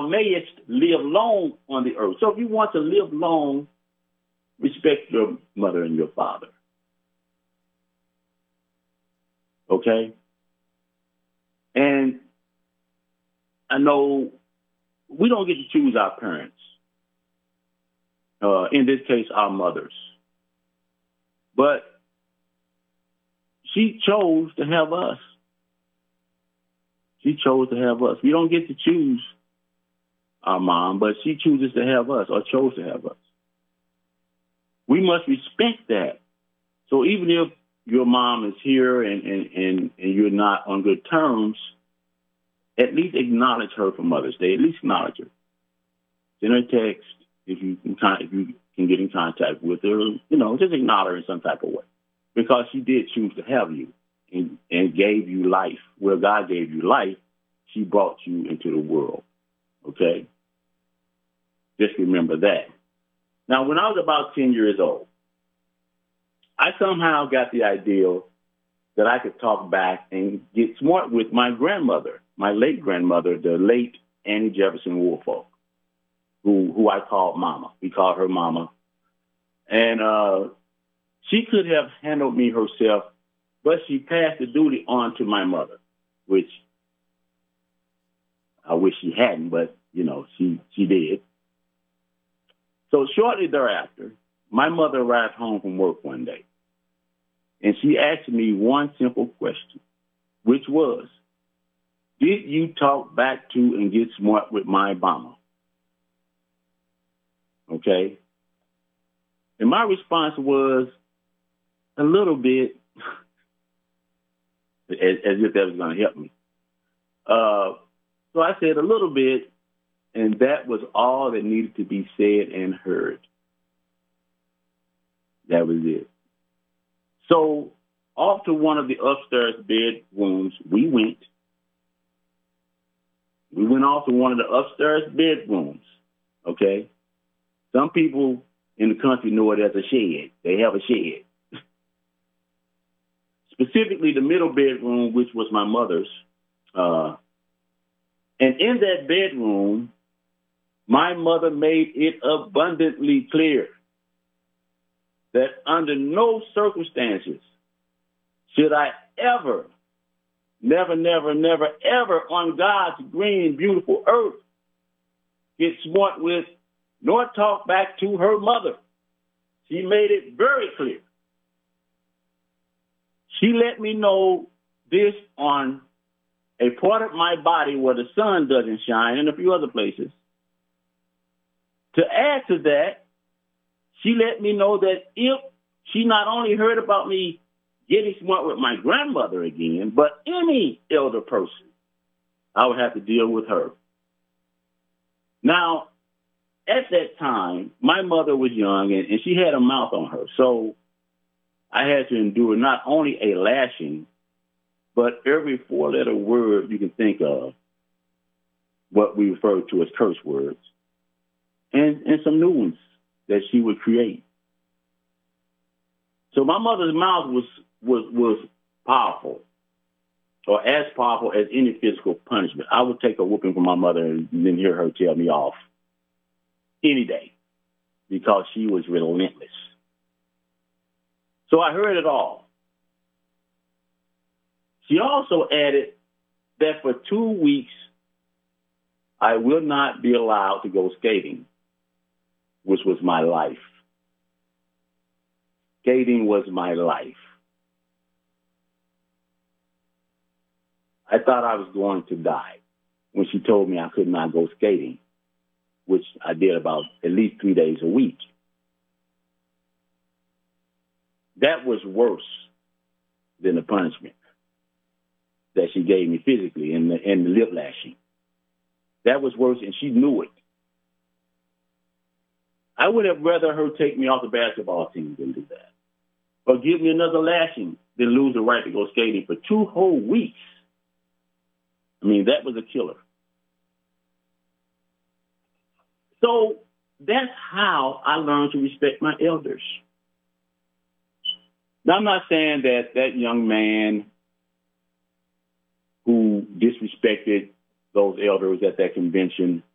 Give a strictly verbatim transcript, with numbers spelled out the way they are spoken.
thou mayest live long on the earth. So if you want to live long, respect your mother and your father. Okay? And I know we don't get to choose our parents. Uh, in this case, our mothers. But she chose to have us. She chose to have us. We don't get to choose our mom, but she chooses to have us or chose to have us. We must respect that. So even if your mom is here and, and, and, and you're not on good terms, at least acknowledge her for Mother's Day. At least acknowledge her. Send her a text if you can, if you can get in contact with her. You know, just acknowledge her in some type of way. Because she did choose to have you and, and gave you life. Where God gave you life, she brought you into the world. Okay? Just remember that. Now, when I was about ten years old, I somehow got the idea that I could talk back and get smart with my grandmother, my late grandmother, the late Annie Jefferson Woolfolk, who, who I called Mama. We called her Mama. And uh, she could have handled me herself, but she passed the duty on to my mother, which I wish she hadn't, but, you know, she, she did. So shortly thereafter, my mother arrived home from work one day, and she asked me one simple question, which was, did you talk back to and get smart with my mama? Okay? And my response was, a little bit, as, as if that was going to help me. Uh, so I said a little bit, and that was all that needed to be said and heard. That was it. So off to one of the upstairs bedrooms we went. We went off to one of the upstairs bedrooms, okay? Some people in the country know it as a shed. They have a shed. Specifically the middle bedroom, which was my mother's. Uh, and in that bedroom, my mother made it abundantly clear that under no circumstances should I ever, never, never, never, ever on God's green, beautiful earth get smart with nor talk back to her mother. She made it very clear. She let me know this on a part of my body where the sun doesn't shine and a few other places. To add to that, she let me know that if she not only heard about me getting smart with my grandmother again, but any elder person, I would have to deal with her. Now, at that time, my mother was young and, and she had a mouth on her. So I had to endure not only a lashing, but every four-letter word you can think of, what we refer to as curse words, and, and some new ones that she would create. So my mother's mouth was, was, was powerful, or as powerful as any physical punishment. I would take a whooping from my mother and then hear her tell me off any day because she was relentless. So I heard it all. She also added that for two weeks, I will not be allowed to go skating, which was my life. Skating was my life. I thought I was going to die when she told me I could not go skating, which I did about at least three days a week. That was worse than the punishment that she gave me physically and the, and the lip lashing. That was worse, and she knew it. I would have rather her take me off the basketball team than do that, or give me another lashing than lose the right to go skating for two whole weeks. I mean, that was a killer. So that's how I learned to respect my elders. Now, I'm not saying that that young man who disrespected those elders at that convention